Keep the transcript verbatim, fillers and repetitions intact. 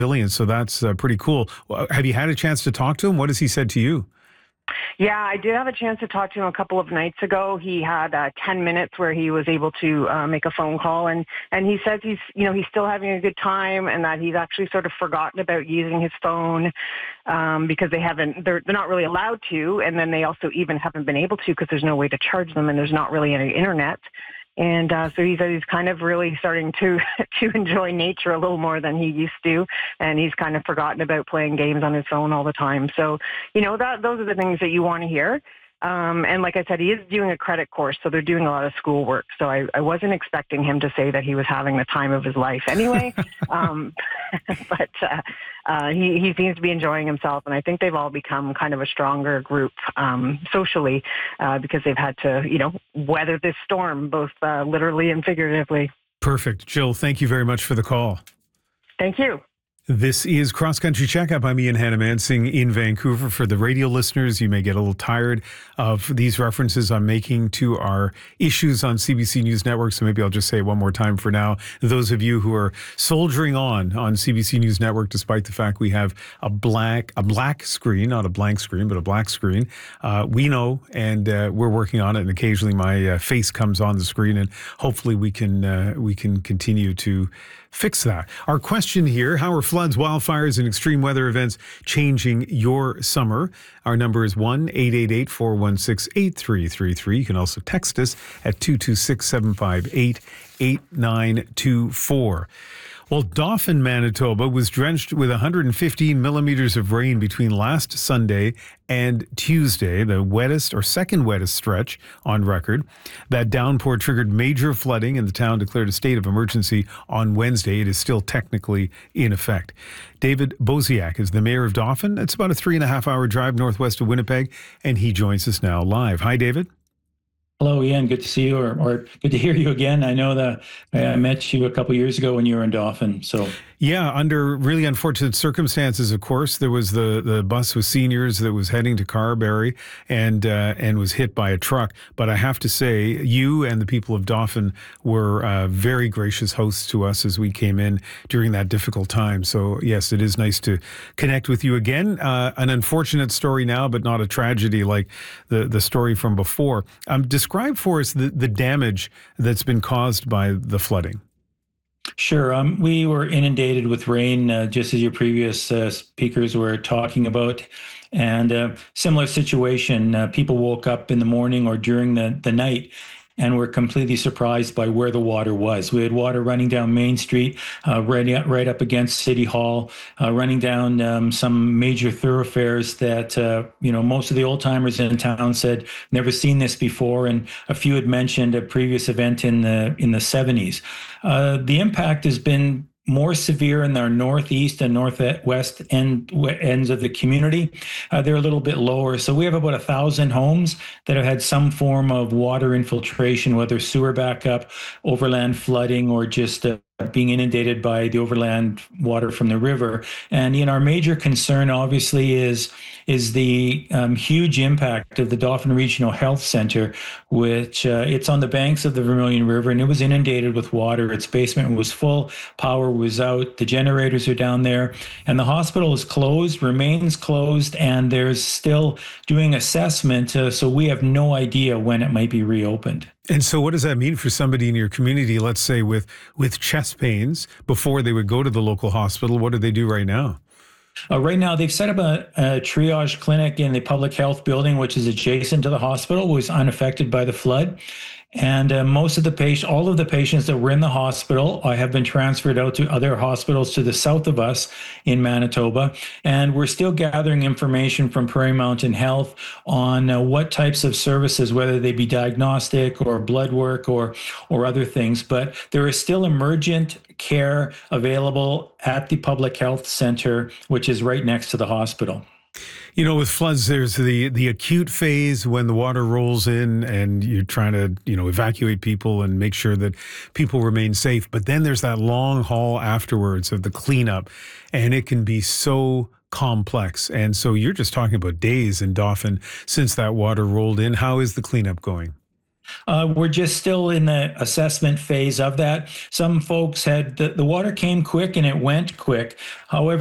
civilians, so that's uh, pretty cool. Well, have you had a chance to talk to him? What has he said to you? Yeah, I did have a chance to talk to him a couple of nights ago. He had uh, ten minutes where he was able to uh, make a phone call, and, and he says he's, you know, he's still having a good time, and that he's actually sort of forgotten about using his phone um, because they haven't, they're, they're not really allowed to, and then they also even haven't been able to because there's no way to charge them, and there's not really any internet. And uh, so he said he's kind of really starting to to enjoy nature a little more than he used to, and he's kind of forgotten about playing games on his phone all the time. So, you know, that those are the things that you want to hear. Um, and like I said, he is doing a credit course, so they're doing a lot of schoolwork. So I, I wasn't expecting him to say that he was having the time of his life anyway. um, but uh, uh, he, he seems to be enjoying himself, and I think they've all become kind of a stronger group um, socially uh, because they've had to, you know, weather this storm, both uh, literally and figuratively. Perfect. Jill, thank you very much for the call. Thank you. This is Cross Country Checkup. I'm Ian Hannamansing in Vancouver. For the radio listeners, you may get a little tired of these references I'm making to our issues on C B C News Network, so maybe I'll just say it one more time for now. Those of you who are soldiering on on C B C News Network, despite the fact we have a black a black screen, not a blank screen, but a black screen, uh, we know, and uh, we're working on it. And occasionally, my uh, face comes on the screen, and hopefully, we can uh, we can continue to fix that. Our question here: how are floods, wildfires, and extreme weather events changing your summer? Our number is one eight eight eight, four one six, eight three three three. You can also text us at two two six, seven five eight, eight nine two four. Well, Dauphin, Manitoba was drenched with one hundred fifteen millimeters of rain between last Sunday and Tuesday, the wettest or second wettest stretch on record. That downpour triggered major flooding, and the town declared a state of emergency on Wednesday. It is still technically in effect. David Bosiak is the mayor of Dauphin. It's about a three and a half hour drive northwest of Winnipeg, and he joins us now live. Hi, David. Hello, Ian. Good to see you, or, or good to hear you again. I know that I met you a couple years ago when you were in Dauphin. So yeah, under really unfortunate circumstances, of course. There was the, the bus with seniors that was heading to Carberry and uh, and was hit by a truck. But I have to say, you and the people of Dauphin were uh, very gracious hosts to us as we came in during that difficult time. So yes, it is nice to connect with you again. Uh, an unfortunate story now, but not a tragedy like the, the story from before. Um, describe for us the, the damage that's been caused by the flooding. Sure. Um, we were inundated with rain, uh, just as your previous uh, speakers were talking about. And uh, similar situation, uh, people woke up in the morning or during the, the night and were completely surprised by where the water was. We had water running down Main Street, uh, right, right up against City Hall, uh, running down um, some major thoroughfares that, uh, you know, most of the old timers in town said, never seen this before. And a few had mentioned a previous event in the, in the seventies. Uh, the impact has been more severe in our northeast and northwest end, ends of the community. Uh, they're a little bit lower. So we have about a thousand homes that have had some form of water infiltration, whether sewer backup, overland flooding, or just uh, being inundated by the overland water from the river. And in our major concern, obviously, is is the um, huge impact of the Dauphin Regional Health Center, which uh, it's on the banks of the Vermilion River, and it was inundated with water. Its basement was full, power was out, the generators are down there, and the hospital is closed, remains closed, and there's still doing assessment, uh, so we have no idea when it might be reopened. And so what does that mean for somebody in your community, let's say with, with chest pains, before they would go to the local hospital? What do they do right now? Uh, right now, they've set up a, a triage clinic in the public health building, which is adjacent to the hospital, was unaffected by the flood. And uh, most of the patients, all of the patients that were in the hospital uh, have been transferred out to other hospitals to the south of us in Manitoba. And we're still gathering information from Prairie Mountain Health on uh, what types of services, whether they be diagnostic or blood work or, or other things. But there is still emergent care available at the public health center, which is right next to the hospital. You know, with floods, there's the, the acute phase when the water rolls in and you're trying to, you know, evacuate people and make sure that people remain safe. But then there's that long haul afterwards of the cleanup, and it can be so complex. And so you're just talking about days in Dauphin since that water rolled in. How is the cleanup going? Uh, we're just still in the assessment phase of that. Some folks had the, the water came quick and it went quick. However,